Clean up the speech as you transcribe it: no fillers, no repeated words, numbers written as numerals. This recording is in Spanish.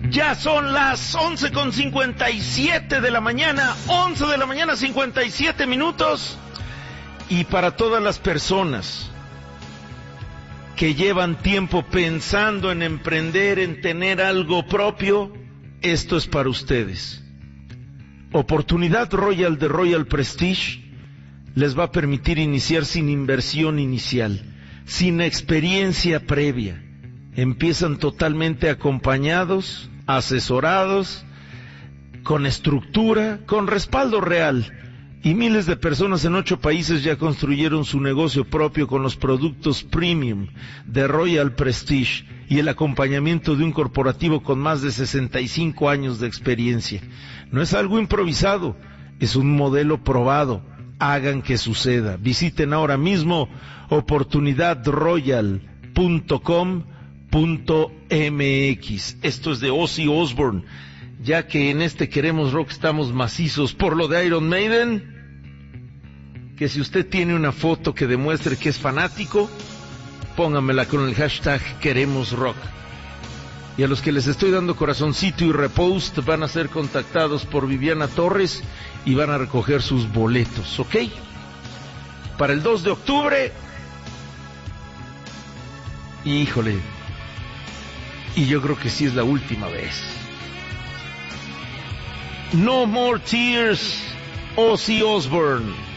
Ya son las 11:57 de la mañana, 11 de la mañana, 57 minutos. Y para todas las personas que llevan tiempo pensando en emprender, en tener algo propio, esto es para ustedes. Oportunidad Royal de Royal Prestige les va a permitir iniciar sin inversión inicial, sin experiencia previa. Empiezan totalmente acompañados, asesorados, con estructura, con respaldo real. Y miles de personas en 8 países ya construyeron su negocio propio con los productos premium de Royal Prestige y el acompañamiento de un corporativo con más de 65 años de experiencia. No es algo improvisado, es un modelo probado. Hagan que suceda. Visiten ahora mismo oportunidadroyal.com.mx. Esto es de Ozzy Osbourne. Ya que en este Queremos Rock estamos macizos por lo de Iron Maiden, que si usted tiene una foto que demuestre que es fanático, póngamela con el hashtag Queremos Rock. Y a los que les estoy dando corazoncito y repost van a ser contactados por Viviana Torres y van a recoger sus boletos, ¿ok? Para el 2 de octubre, híjole, y yo creo que sí es la última vez. No More Tears, Ozzy Osbourne.